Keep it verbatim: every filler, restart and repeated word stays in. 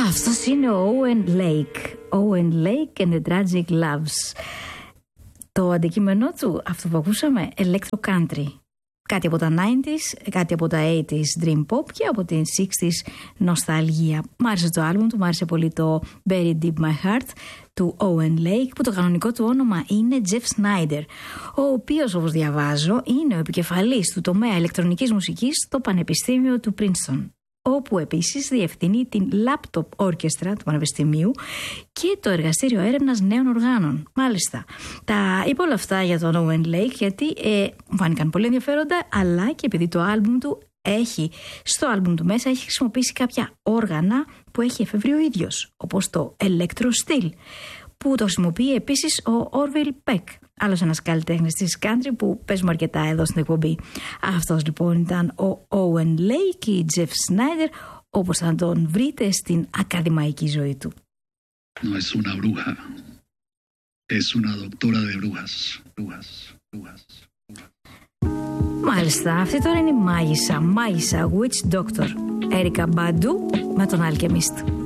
Αυτός είναι ο Owen Lake. Owen Lake and the Tragic Loves. Το αντικείμενό του, αυτό που ακούσαμε, Electro Country. Κάτι από τα ενενήντα, κάτι από τα ογδόντα Dream Pop και από την εξήντα νοσταλγία. Μ' άρεσε το άλμπουμ του, μ' άρεσε πολύ το Buried Deep My Heart του Owen Lake, που το κανονικό του όνομα είναι Jeff Snyder, ο οποίος, όπως διαβάζω, είναι ο επικεφαλής του τομέα ηλεκτρονικής μουσικής στο Πανεπιστήμιο του Princeton, όπου επίσης διευθύνει την Laptop Orchestra του Πανεπιστημίου και το εργαστήριο έρευνας νέων οργάνων. Μάλιστα. Τα είπα όλα αυτά για τον Owen Lake γιατί ε, μου φάνηκαν πολύ ενδιαφέροντα, αλλά και επειδή το άλμπουμ του έχει, στο άλμπουμ του μέσα έχει χρησιμοποιήσει κάποια όργανα που έχει εφεύρει ο ίδιος, όπως το Electro Steel, που το χρησιμοποιεί επίσης ο Orville Peck, άλλος ένας καλλιτέχνης της country που παίζουμε αρκετά εδώ στην εκπομπή. Αυτός λοιπόν ήταν ο Owen Lake και η Jeff Snyder, όπως θα τον βρείτε στην ακαδημαϊκή ζωή του. No es una bruja, es una doctora de brujas, brujas, brujas. Μάλιστα, αυτή τώρα είναι η μάγισσα, μάγισσα Witch Doctor, Έρικα Μπαντού με τον Alchemist.